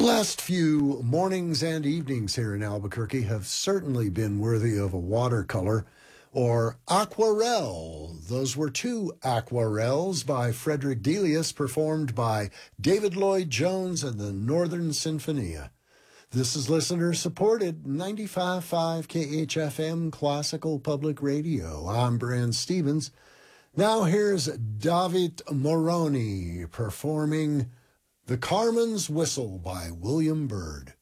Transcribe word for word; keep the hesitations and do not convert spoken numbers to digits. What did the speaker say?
last few mornings and evenings here in Albuquerque have certainly been worthy of a watercolor or aquarelle. Those were two aquarelles by Frederick Delius performed by David Lloyd Jones and the Northern Sinfonia. This is listener-supported ninety-five point five K H F M Classical Public Radio. I'm Brand Stevens. Now here's David Moroni performing The Carman's Whistle by William Byrd.